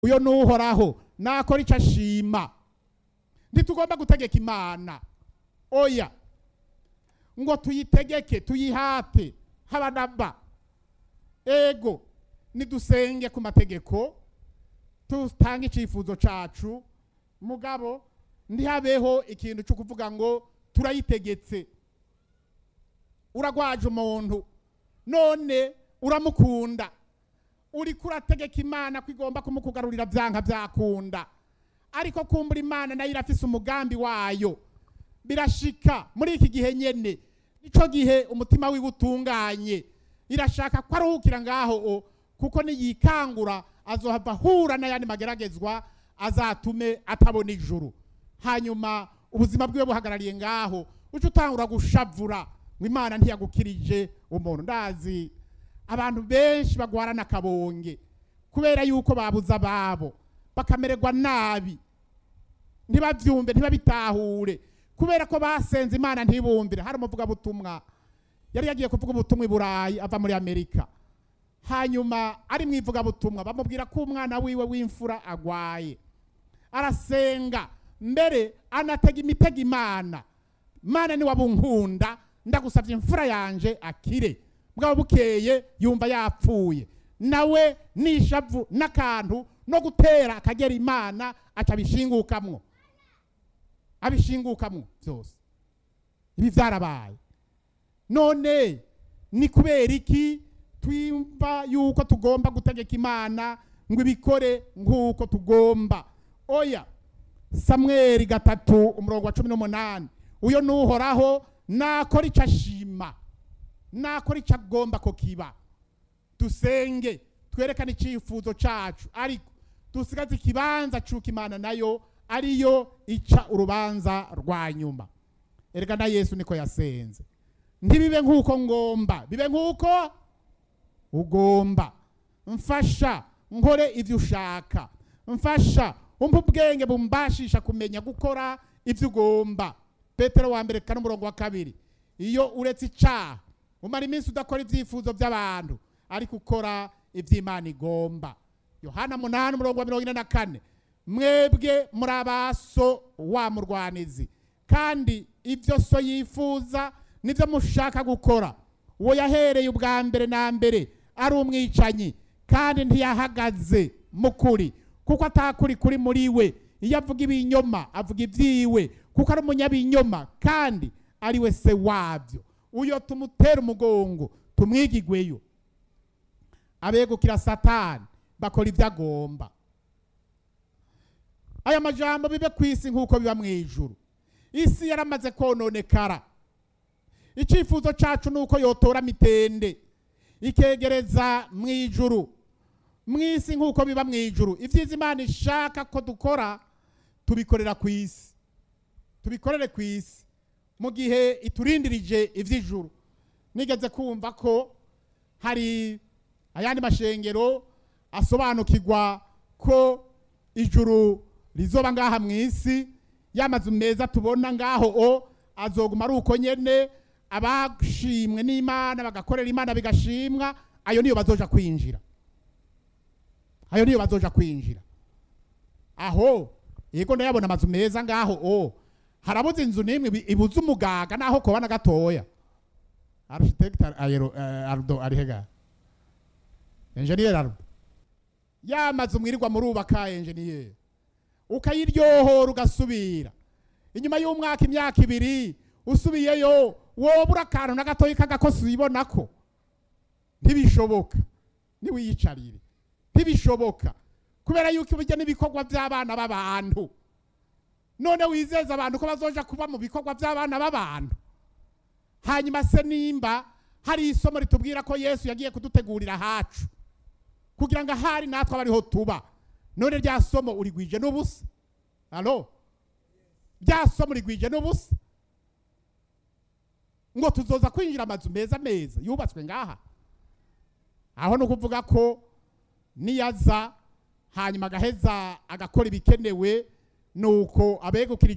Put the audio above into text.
uyo nuhoraho nakora icyo ashima. Ntitugomba gutegeka Imana, oya ngo tuyitegeke tuyihate habanaba. Ego nidusenge ku mategeko, tutange icifuzo cacu, mugabo ndihabeho ikintu cyo kuvuga ngo turayitegetse. Uragwaje umuntu none uramukunda, uri kurategeka Imana kwigomba kumukugarurira byanka byakunda, ariko kumbura Imana nayo irafise umugambi wayo. Birashika muri iki gihe nyene, nico gihe umutima wiwe utunganye, irashaka ko aruhukira ngaho, kuko niyikangura azohava hura n'ayandi mageragezwa azatume atabona ijuru. Hanyuma ubuzima bwiwe buhagarariye ngaho, uca utangura gushavura ngo Imana ntiyagukirije umuntu. Ndazi abantu benshi bagwarana akabonge kubera yuko babuza ababo, bakamererwa nabi, ntibavyumve ntibabitahure, kubera ko basenze Imana ntibumbire. Hari umuvuga butumwa yari yagiye kuvuga ubutumwa i Burayi, ava muri Amerika. Hanyuma ari mwivuga butumwa bamubwira ko umwana wiwe w'imfura agwaye, arasenga mbere anatega imitego Imana. Mana ni wabunkunda, ndagusavye imfura yanje akire. Bwabo bukeye yumva yapfuye, nawe nishavu n'akantu no gutera akagera Imana acabishingukamwo, abishingukamwo byose. Ibi vyarabaye. None ni kubera iki twimva yuko tugomba gutegeka Imana ngo ibikore nk'uko tugomba? Oya, Samweli 3:18, uyo nuhoraho nakora icyo ashima, nakora icyo agomba ko kiba. Dusenge twerekane icifuzo cacu, ariko dusigaze ikibanza cuko Imana nayo ariyo ica urubanza rwa nyuma. Erega na Yesu niko yasenze, ntibibe nk'uko ngomba, bibe nk'uko ugomba. Mfasha nkore ivyo ushaka, mfasha umpa ubwenge bumbashisha kumenya gukora ivyo ugomba. Petero 1:2, iyo uretse icaha umara iminsi udakora ivyifuzo by'abantu, ariko ukora ivy'Imana igomba. Yohana 8:44, mwebwe muri abaso wa murwanizi, kandi ivyo so yifuza nivyo mushaka gukora. Uwo yahereye ubwa mbere na mbere ari umwicanyi, kandi ntiyahagaze mukuri, kuko atakuri kuri muri we. Iyo avuga ibinyoma avuga ivyiwe, kuko ari umunyabinyoma kandi ari we se wabyo. Uyo tumutera umugongo tumwigigweyo. Abegukira Satani bakora ivyo agomba. Aya majambo bibe kwisi nk'uko biba mwijuru. Isi yaramaze kononekara. Icifuzo cacu nuko yotora mitende ikegereza mwijuru, mwisi nk'uko biba mwijuru. Ivyiza Imana ishaka ko dukora tubikorera kwisi, tubikorere kwisi mu gihe iturindirije ivy'ijuru. Nigeze kumva ko hari ayandi mashengero asobanukirwa ko ijuru rizoba ngaha mwisi, yamazu meza tubona ngaho azoguma ari uko nyene, abashimwe n'Imana bagakorera Imana bigashimwa, ayo niyo bazoja kwinjira, ayo niyo bazoja kwinjira. Aho yego ndayabona amazu meza ngaho, harabuze inzu nimwe ibuze umugaga naho ko bana gatoya. Architect Ardo arihega, engineer Ardo, yamazu mwirirwa murubaka engineer, ukayiryohora ugasubira inyuma y'umwaka imyaka 2 usubiyeyo wobura akantu na gatoyi kagakosi ubonako. Ntibishoboka, niwiyicarire, ntibishoboka, kubera yuko bijya n'ibikorwa by'abana b'abantu. None wizeza abantu ko bazoja kuba mu bikorwa by'abana b'abantu? Hanyuma se nimba hari isomo ritubwira ko Yesu yagiye kudutegurira hacu kugira ngo ahari natwe abariho tuba, none rya somo urigwije n'ubusa? Alo, rya somo urigwije n'ubusa ngo tuzoza kwinjira amazu meza meza yubatswe ngaha? Aho no kuvuga ko niyaza hanyuma agaheza agakora ibikenewe, nuko abegukira